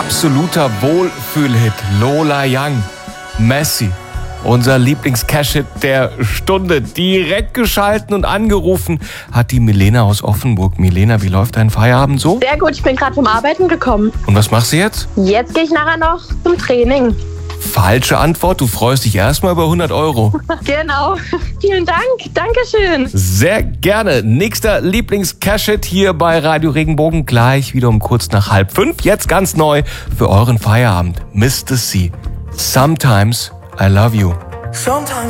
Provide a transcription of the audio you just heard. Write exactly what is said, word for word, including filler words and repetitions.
absoluter Wohlfühlhit. Lola Young, Messi. Unser Lieblings-Cash-Hit der Stunde. Direkt geschalten und angerufen hat die Milena aus Offenburg. Milena, wie läuft dein Feierabend so? Sehr gut, ich bin gerade vom Arbeiten gekommen. Und was machst du jetzt? Jetzt gehe ich nachher noch zum Training. Falsche Antwort, du freust dich erstmal über hundert Euro. Genau. Vielen Dank. Dankeschön. Sehr gerne. Nächster Lieblings-Cash-Hit hier bei Radio Regenbogen. Gleich wieder um kurz nach halb fünf. Jetzt ganz neu für euren Feierabend. Mister C. Sometimes I love you. Sometimes